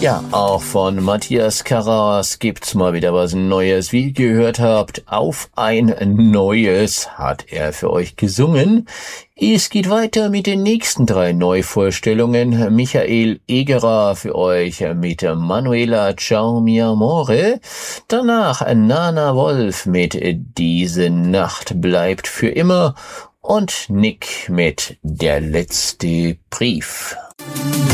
Ja, auch von Matthias Karas gibt's mal wieder was Neues. Wie ihr gehört habt, auf ein Neues hat er für euch gesungen. Es geht weiter mit den nächsten 3 Neuvorstellungen. Michael Egerer für euch mit Manuela Ciao mi amore. Danach Nana Wolf mit Diese Nacht bleibt für immer. Und Nick mit Der letzte Brief.